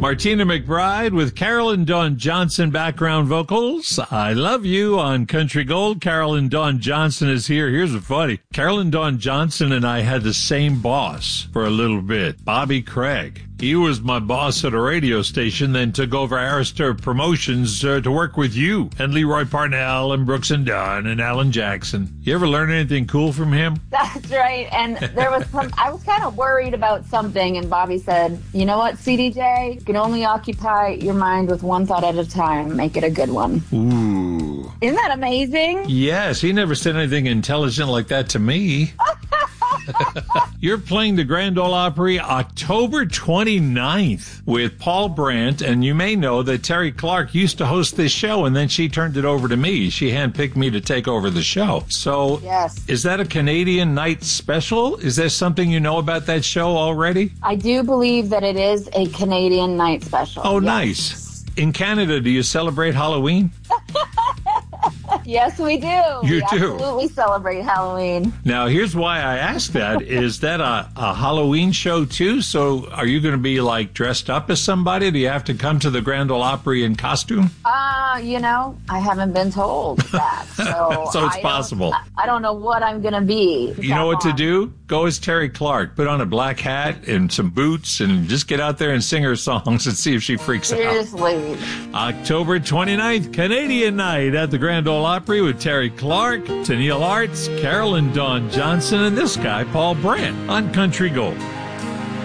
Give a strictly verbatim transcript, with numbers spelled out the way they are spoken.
Martina McBride with Carolyn Dawn Johnson background vocals. I Love You on Country Gold. Carolyn Dawn Johnson is here. Here's what's funny. Carolyn Dawn Johnson and I had the same boss for a little bit, Bobby Craig. He was my boss at a radio station, then took over Arista Promotions uh, to work with you and Leroy Parnell and Brooks and Dunn and Alan Jackson. You ever learn anything cool from him? That's right. And there was some, I was kind of worried about something, and Bobby said, you know what, C D J, you can only occupy your mind with one thought at a time. Make it a good one. Ooh. Isn't that amazing? Yes, he never said anything intelligent like that to me. You're playing the Grand Ole Opry October twenty-ninth with Paul Brandt, and you may know that Terry Clark used to host this show, and then she turned it over to me. She handpicked me to take over the show. So, yes. Is that a Canadian night special? Is there something you know about that show already? I do believe that it is a Canadian night special. Oh, yes. Nice. In Canada, do you celebrate Halloween? Yes, we do. You we do? absolutely celebrate Halloween. Now, here's why I asked that. Is that a, a Halloween show, too? So are you going to be, like, dressed up as somebody? Do you have to come to the Grand Ole Opry in costume? Uh, you know, I haven't been told that. So, so it's I possible. Don't, I don't know what I'm going to be. You know what on. to do? Go as Terry Clark. Put on a black hat and some boots and just get out there and sing her songs and see if she freaks Seriously. out. Seriously. October twenty-ninth, Canadian night at the Grand Ole Opry with Terry Clark, Tennille Arts, Carolyn Dawn Johnson, and this guy, Paul Brandt, on Country Gold.